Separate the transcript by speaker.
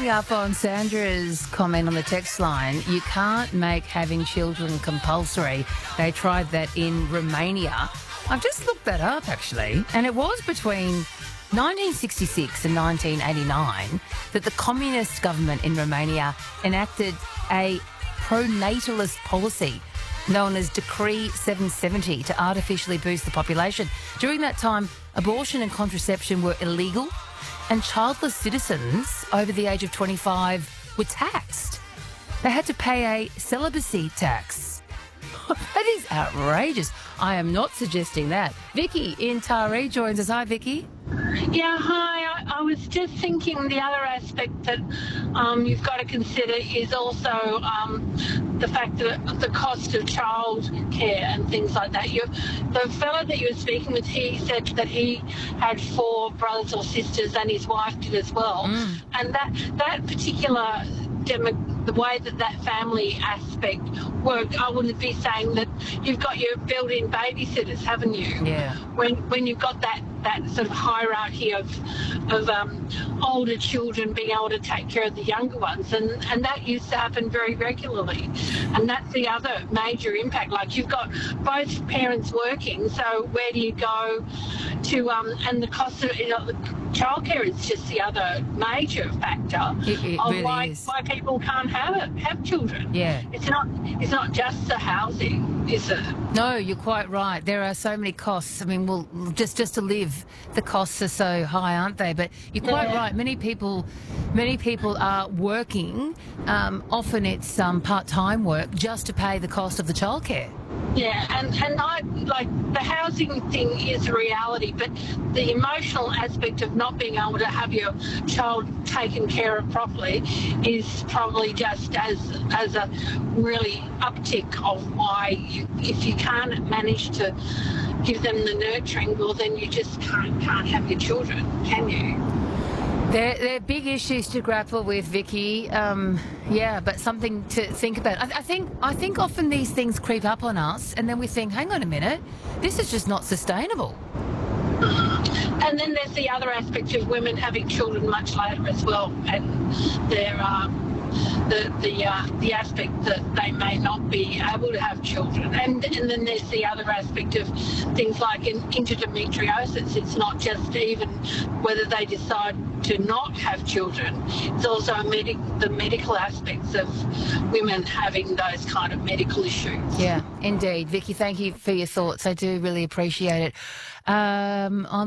Speaker 1: picking up on Sandra's comment on the text line, you can't make having children compulsory. They tried that in Romania. I've just looked that up, actually, and it was between 1966 and 1989 that the communist government in Romania enacted a pronatalist policy known as Decree 770 to artificially boost the population. During that time, abortion and contraception were illegal, and childless citizens over the age of 25 were taxed. They had to pay a celibacy tax. That is outrageous. I am not suggesting that. Vicky in Taree joins us. Hi, Vicky.
Speaker 2: Yeah, hi. I was just thinking the other aspect that you've got to consider is also the fact that the cost of childcare and things like that. The fellow that you were speaking with, he said that he had 4 brothers or sisters and his wife did as well. And that particular the way that family aspect worked, I would be saying that you've got your built-in babysitters, haven't you?
Speaker 1: Yeah.
Speaker 2: When you've got that sort of hierarchy of older children being able to take care of the younger ones, and that used to happen very regularly, and that's the other major impact. Like, you've got both parents working, so where do you go to? And the cost of childcare is just the other major factor
Speaker 1: It
Speaker 2: of
Speaker 1: really
Speaker 2: why
Speaker 1: is.
Speaker 2: people can't have children.
Speaker 1: Yeah.
Speaker 2: It's not just the housing, is it?
Speaker 1: No, you're quite right. There are so many costs. I mean, well, just to live, the costs are so high, aren't they? But you're quite right. Many people are working. Often it's part-time work just to pay the cost of the childcare.
Speaker 2: Yeah, and I like the housing thing is a reality, but the emotional aspect of not being able to have your child taken care of properly is probably just as a really uptick of why if you can't manage to give them the nurturing, well, then you just can't have your children, can you?
Speaker 1: They're big issues to grapple with, Vicky. But something to think about. I think often these things creep up on us, and then we think, hang on a minute, this is just not sustainable.
Speaker 2: And then there's the other aspect of women having children much later as well, and their the aspect that they may not be able to have children, and then there's the other aspect of things like endometriosis. It's not just even whether they decide to not have children, it's also the medical aspects of women having those kind of medical issues.
Speaker 1: Yeah, indeed. Vicky, thank you for your thoughts. I do really appreciate it. On